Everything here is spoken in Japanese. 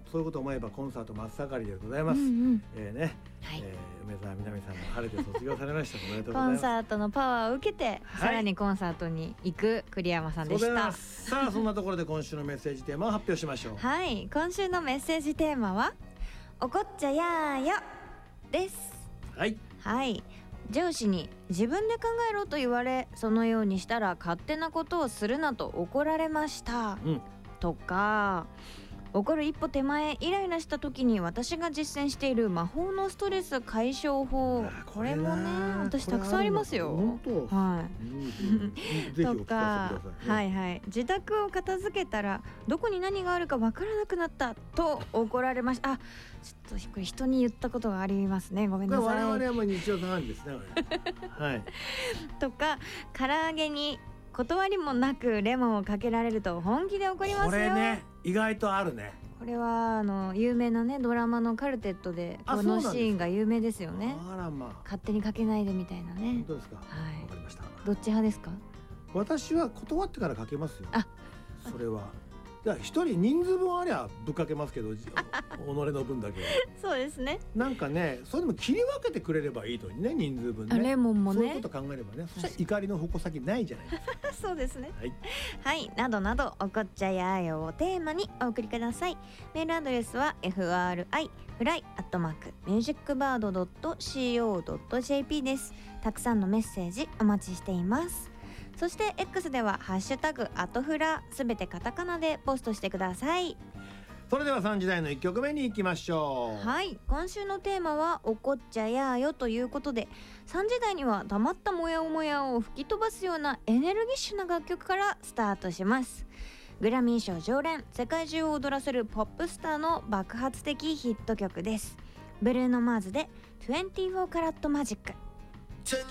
そういうことを思えばコンサート真っ盛りでございます。梅澤美波さんも晴れて卒業されましたおめでとうございます。 コンサートのパワーを受けて、さらにコンサートに行く栗山さんでした。 さあそんなところで今週のメッセージテーマを発表しましょう。 はい、今週のメッセージテーマは怒っちゃやーよです。はい、上司に自分で考えろと言われ、そのようにしたら勝手なことをするなと怒られました、とか、怒る一歩手前、イライラした時に私が実践している魔法のストレス解消法、これもね私たくさんありますよ。はい、とか、自宅を片付けたらどこに何があるか分からなくなったと怒られました。ちょっとこれ人に言ったことがありますね、ごめんなさい。 我々はもう日常茶飯事ですねとか、唐揚げに断りもなくレモンをかけられると本気で怒りますよ。 これね意外とあるね。 これは有名なねドラマのカルテットでこのシーンが有名ですよね。勝手にかけないでみたいなね。 本当ですか。わかりました。 どっち派ですか？ 私は断ってからかけますよ。それは一人人数分ありゃぶっかけますけど己の分だけはそうですね。 なんかね、それでも切り分けてくれればいいのにね、人数分ね。 レモンもね、 そういうこと考えればね、そしたら怒りの矛先ないじゃないですかそうですね。はい、などなど怒っちゃやーよをテーマにお送りください。メールアドレスは fri@musicbird.co.jp です。たくさんのメッセージお待ちしています。そして X ではハッシュタグ@fraすべてカタカナでポストしてください。 それでは3時台の1曲目に行きましょう。 はい、今週のテーマは怒っちゃやーよということで、3時台には溜まったモヤモヤを吹き飛ばすようなエネルギッシュな楽曲からスタートします。グラミー賞常連、世界中を踊らせるポップスターの爆発的ヒット曲です。ブルーノ・マーズで24カラットマジック。